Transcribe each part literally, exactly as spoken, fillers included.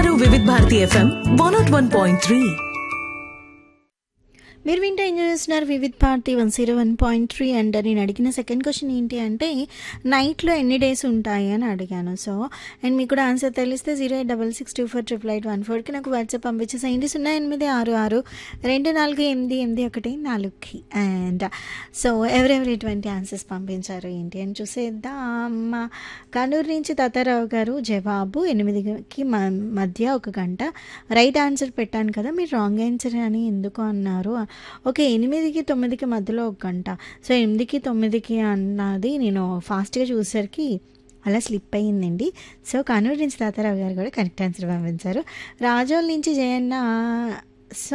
వింటున్నారు వివిధ Bharati FM one not one point three. మీరు వింటే ఎంజాయ్ చేస్తున్నారు Vividh Bharati one zero one point three. And నేను అడిగిన సెకండ్ క్వశ్చన్ ఏంటి అంటే నైట్లో ఎన్ని డేస్ ఉంటాయి అని అడిగాను. సో అండ్ మీకు కూడా ఆన్సర్ తెలిస్తే zero eight double six two four triple eight one ఫోర్కి నాకు వాట్సాప్ పంపించేసేయండి. సున్నా ఎనిమిది ఆరు ఆరు రెండు నాలుగు ఎనిమిది ఎనిమిది ఒకటి నాలుగుకి. అండ్ సో ఎవరెవరు ఎటువంటి ఆన్సర్స్ పంపించారు ఏంటి అని చూసేద్దాం. కనూరు నుంచి తాతారావు గారు జవాబు ఎనిమిదికి మధ్య ఒక గంట. రైట్ ఆన్సర్ పెట్టాను కదా, మీరు రాంగ్ ఆన్సర్ అని ఎందుకు అన్నారు? ఓకే, ఎనిమిదికి తొమ్మిదికి మధ్యలో ఒక గంట. సో ఎనిమిదికి తొమ్మిదికి అన్నది నేను ఫాస్ట్గా చూసేసరికి అలా స్లిప్ అయ్యిందండి. సో కానూరు నుంచి తాతారావు గారు కూడా కరెక్ట్ ఆన్సర్ పంపించారు. రాజోల్ నుంచి Jayanna, so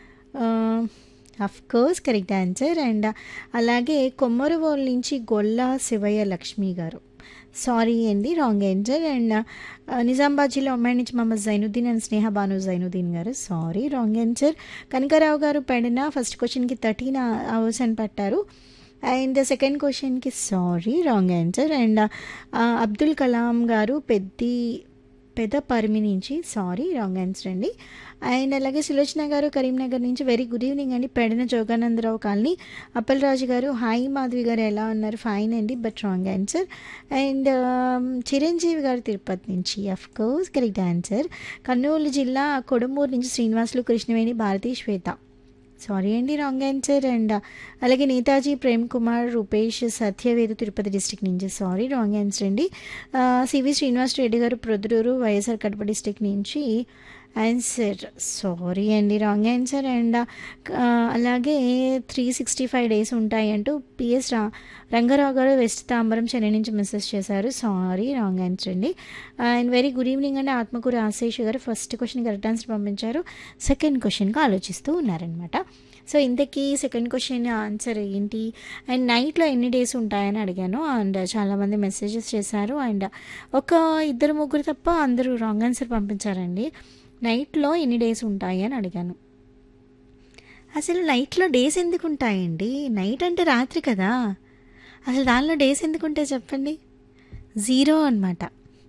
of course correct answer. And అలాగే కొమ్మరువోల్ నుంచి గొల్ల శివయ్య లక్ష్మి గారు, సారీ అండి రాంగ్ ఆన్సర్. అండ్ నిజామాబాద్ జిల్లా అమ్మాయి నుంచి మహమ్మద్ జైనుద్దీన్ అండ్ స్నేహ బాను జైనుద్దీన్ గారు, సారీ రాంగ్ ఆన్సర్. కనకారావు గారు పెడిన ఫస్ట్ క్వశ్చన్కి థర్టీన్ అవర్స్ అని పెట్టారు. అండ్ సెకండ్ క్వశ్చన్కి sorry wrong answer. And Abdul Kalam గారు పెద్ది పెద్ద పరిమి నుంచి, సారీ రాంగ్ ఆన్సర్ అండి. అండ్ అలాగే సులోచన గారు కరీంనగర్ నుంచి వెరీ గుడ్ ఈవినింగ్ అండి. పెడిన జోగానందరావు కాలనీ. అప్పలరాజు గారు హాయ్ మాధవి గారు ఎలా ఉన్నారు? ఫైన్ అండి but wrong answer. And Chiranjeevi గారు తిరుపతి నుంచి, of course correct answer. Kurnool జిల్లా కొడుమూరు నుంచి శ్రీనివాసులు కృష్ణవేణి భారతీ శ్వేత, సారీ అండి రాంగ్ ఆన్సర్. అండ్ అలాగే నేతాజీ ప్రేమ్ కుమార్ రూపేష్ సత్యవేదు తిరుపతి డిస్టిక్ నుంచి, సారీ రాంగ్ ఆన్సర్ అండి. సివి శ్రీనివాస్ రెడ్డి గారు ప్రొద్దుటూరు వైఎస్ఆర్ కడప డిస్టిక్ నుంచి ఆన్సర్, సారీ అండి రాంగ్ ఆన్సర్. అండ్ అలాగే త్రీ సిక్స్టీ ఫైవ్ డేస్ ఉంటాయి అంటూ పిఎస్ రా రంగారావు గారు వెస్ట్ తాంబరం చెన్నై నుంచి మెసేజ్ చేశారు, సారీ రాంగ్ ఆన్సర్ అండి. అండ్ వెరీ గుడ్ ఈవినింగ్ అండి. ఆత్మకూరు ఆశేష్ గారు ఫస్ట్ క్వశ్చన్ కరెక్ట్ ఆన్సర్ పంపించారు, సెకండ్ క్వశ్చన్కి ఆలోచిస్తూ ఉన్నారనమాట. సో ఇంతకీ సెకండ్ క్వశ్చన్ ఆన్సర్ ఏంటి అండ్ నైట్లో ఎన్ని డేస్ ఉంటాయని అడిగాను. అండ్ చాలామంది మెసేజెస్ చేశారు. అండ్ ఒక ఇద్దరు ముగ్గురు తప్ప అందరూ రాంగ్ ఆన్సర్ పంపించారండి. నైట్లో ఎన్ని డేస్ ఉంటాయి అని అడిగాను. అసలు నైట్లో డేస్ ఎందుకు ఉంటాయండి? నైట్ అంటే రాత్రి కదా, అసలు దానిలో డేస్ ఎందుకు ఉంటాయి చెప్పండి? జీరో అనమాట.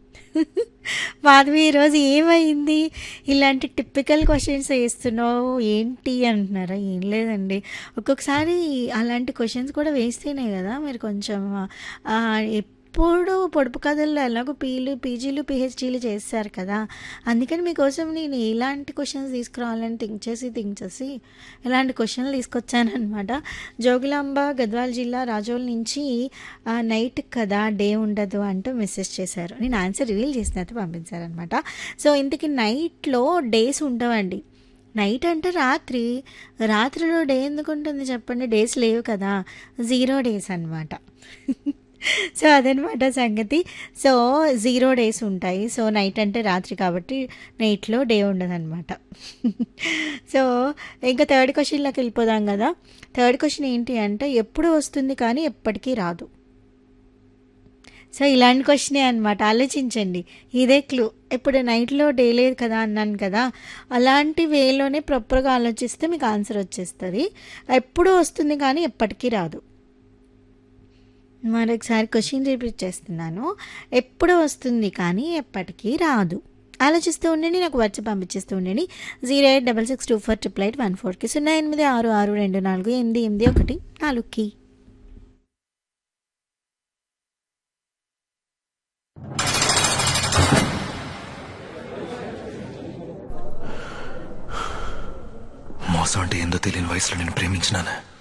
మాధవి ఈరోజు ఏమైంది, ఇలాంటి టిపికల్ క్వశ్చన్స్ వేస్తున్నావు ఏంటి అంటున్నారా? ఏం లేదండి, ఒక్కొక్కసారి అలాంటి క్వశ్చన్స్ కూడా వేస్తేనే కదా మీరు కొంచెం ఎప్పుడు పొడుపు కథల్లో ఎలాగో పీలు పీజీలు పిహెచ్డీలు చేస్తారు కదా, అందుకని మీకోసం నేను ఎలాంటి క్వశ్చన్స్ తీసుకురావాలని థింక్ చేసి థింక్ చేసి ఇలాంటి క్వశ్చన్లు తీసుకొచ్చానమాట. జోగులాంబ గద్వాల్ జిల్లా రాజోల్ నుంచి నైట్ కదా డే ఉండదు అంటూ మెసేజ్ చేశారు. నేను ఆన్సర్ రివీల్ చేసినట్టు పంపించారనమాట. సో ఇంతకీ నైట్లో డేస్ ఉండవండి. నైట్ అంటే రాత్రి, రాత్రిలో డే ఎందుకు ఉంటుంది చెప్పండి? డేస్ లేవు కదా, జీరో డేస్ అనమాట. సో అదనమాట సంగతి. సో జీరో డేస్ ఉంటాయి. సో నైట్ అంటే రాత్రి కాబట్టి నైట్లో డే ఉండదు అనమాట. సో ఇంకా థర్డ్ క్వశ్చన్లోకి వెళ్ళిపోదాం కదా. థర్డ్ క్వశ్చన్ ఏంటి అంటే ఎప్పుడు వస్తుంది కానీ ఎప్పటికీ రాదు. సో ఇలాంటి క్వశ్చనే అనమాట, ఆలోచించండి. ఇదే క్లూ. ఇప్పుడు నైట్లో డే లేదు కదా అన్నాను కదా, అలాంటి వేలోనే ప్రాపర్గా ఆలోచిస్తే మీకు ఆన్సర్ వచ్చేస్తుంది. ఎప్పుడు వస్తుంది కానీ ఎప్పటికీ రాదు. మరొకసారి క్వశ్చన్ రిపీట్ చేస్తున్నాను. ఎప్పుడు వస్తుంది కానీ ఎప్పటికీ రాదు. ఆలోచిస్తూ ఉండండి, నాకు వాట్సాప్ పంపించేస్తూ ఉండండి. Zero eight double six two four triple eight one ఫోర్కి, సున్నా ఎనిమిది ఆరు ఆరు రెండు నాలుగు ఎనిమిది ఎనిమిది ఒకటి నాలుగుకి. మోసం అంటే ఏందో తెలియని వయసులో నేను ప్రేమించినాను.